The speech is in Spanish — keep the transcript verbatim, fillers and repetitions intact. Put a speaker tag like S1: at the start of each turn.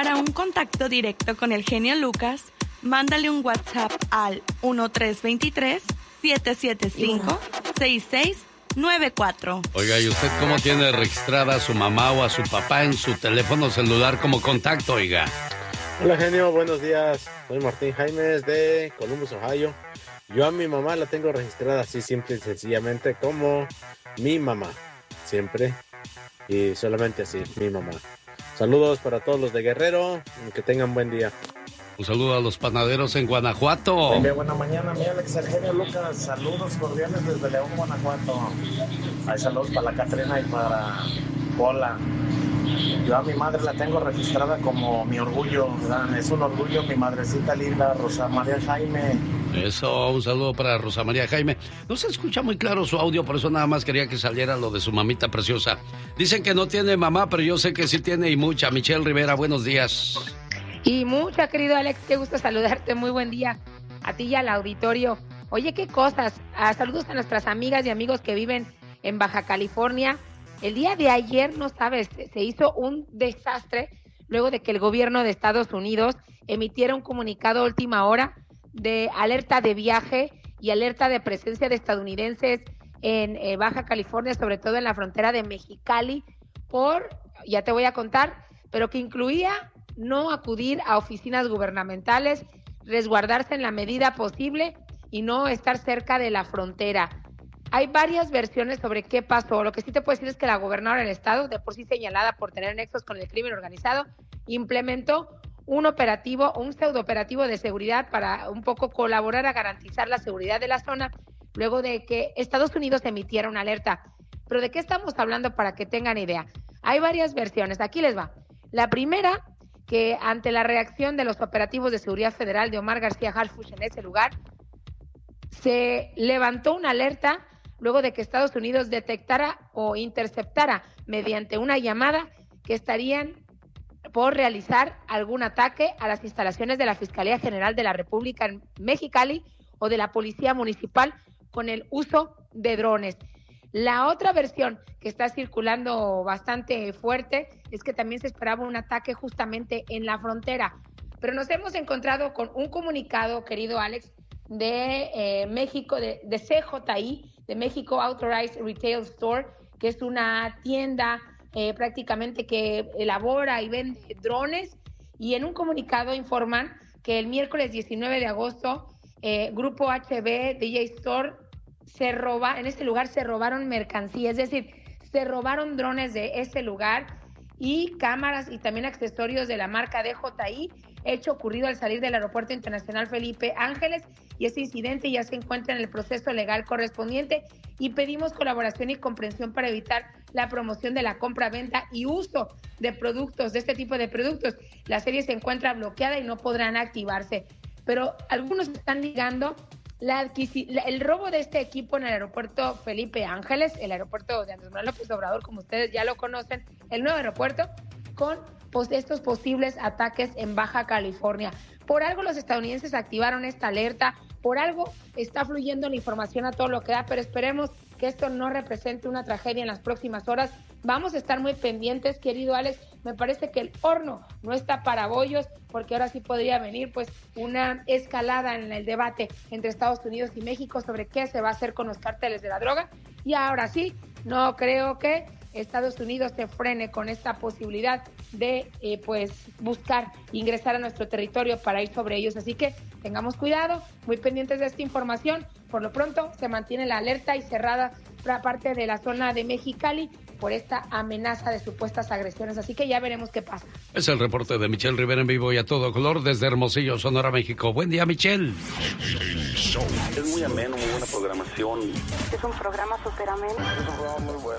S1: Para un contacto directo con el genio Lucas, mándale un WhatsApp al uno tres dos tres, siete siete cinco, seis seis nueve cuatro.
S2: Oiga, ¿y usted cómo tiene registrada a su mamá o a su papá en su teléfono celular como contacto, oiga?
S3: Hola, genio, buenos días. Soy Martín Jaimes de Columbus, Ohio. Yo a mi mamá la tengo registrada así simple y sencillamente como mi mamá. Siempre y solamente así, mi mamá. Saludos para todos los de Guerrero, que tengan buen día.
S2: Un saludo a los panaderos en Guanajuato.
S4: Oye, buena mañana, mi Alex, el genio Lucas. Saludos cordiales desde León, Guanajuato. Hay saludos para la Catrina y para Pola. Yo a mi madre la tengo registrada como mi orgullo, ¿verdad? Es un orgullo, mi madrecita linda, Rosa María Jaime.
S2: Eso, un saludo para Rosa María Jaime. No se escucha muy claro su audio, por eso nada más quería que saliera lo de su mamita preciosa. Dicen que no tiene mamá, pero yo sé que sí tiene y mucha. Michelle Rivera, buenos días.
S5: Y mucha, querido Alex, qué gusto saludarte, muy buen día a ti y al auditorio. Oye, qué cosas, ah, saludos a nuestras amigas y amigos que viven en Baja California. El día de ayer, no sabes, se hizo un desastre luego de que el gobierno de Estados Unidos emitiera un comunicado a última hora de alerta de viaje y alerta de presencia de estadounidenses en eh, Baja California, sobre todo en la frontera de Mexicali, por, ya te voy a contar, pero que incluía no acudir a oficinas gubernamentales, resguardarse en la medida posible y no estar cerca de la frontera. Hay varias versiones sobre qué pasó. Lo que sí te puedo decir es que la gobernadora del estado, de por sí señalada por tener nexos con el crimen organizado, implementó un operativo, un pseudooperativo de seguridad para un poco colaborar a garantizar la seguridad de la zona, luego de que Estados Unidos emitiera una alerta. Pero ¿de qué estamos hablando para que tengan idea? Hay varias versiones. Aquí les va. La primera, que ante la reacción de los operativos de seguridad federal de Omar García Harfuch en ese lugar, se levantó una alerta luego de que Estados Unidos detectara o interceptara mediante una llamada que estarían por realizar algún ataque a las instalaciones de la Fiscalía General de la República en Mexicali o de la Policía Municipal con el uso de drones. La otra versión que está circulando bastante fuerte es que también se esperaba un ataque justamente en la frontera. Pero nos hemos encontrado con un comunicado, querido Alex, de eh, México, de, de C J I, de México Authorized Retail Store, que es una tienda eh, prácticamente que elabora y vende drones, y en un comunicado informan que el miércoles diecinueve de agosto, eh, Grupo H B D J Store se roba, en este lugar se robaron mercancía, es decir, se robaron drones de ese lugar y cámaras y también accesorios de la marca D J I, hecho ocurrido al salir del Aeropuerto Internacional Felipe Ángeles, y ese incidente ya se encuentra en el proceso legal correspondiente y pedimos colaboración y comprensión para evitar la promoción de la compra, venta y uso de productos, de este tipo de productos. La serie se encuentra bloqueada y no podrán activarse, pero algunos están ligando la adquisi- la, el robo de este equipo en el Aeropuerto Felipe Ángeles, el aeropuerto de Andrés Manuel López Obrador, como ustedes ya lo conocen, el nuevo aeropuerto, con pues, estos posibles ataques en Baja California. Por algo los estadounidenses activaron esta alerta, por algo está fluyendo la información a todo lo que da, pero esperemos que esto no represente una tragedia en las próximas horas. Vamos a estar muy pendientes, querido Alex. Me parece que el horno no está para bollos, porque ahora sí podría venir pues una escalada en el debate entre Estados Unidos y México sobre qué se va a hacer con los cárteles de la droga. Y ahora sí, no creo que Estados Unidos se frene con esta posibilidad de eh, pues buscar ingresar a nuestro territorio para ir sobre ellos. Así que tengamos cuidado, muy pendientes de esta información. Por lo pronto se mantiene la alerta y cerrada para parte de la zona de Mexicali por esta amenaza de supuestas agresiones. Así que ya veremos qué pasa.
S2: Es el reporte de Michelle Rivera en vivo y a todo color desde Hermosillo, Sonora, México. Buen día, Michelle.
S6: Es muy ameno, muy buena programación.
S7: Es un programa súper ameno.
S6: Es un programa muy bueno.